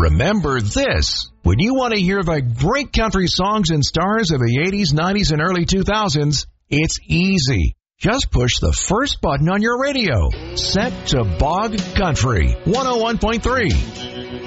remember this. When you want to hear the great country songs and stars of the 80s, 90s, and early 2000s, it's easy. Just push the first button on your radio. Set to Bog Country 101.3.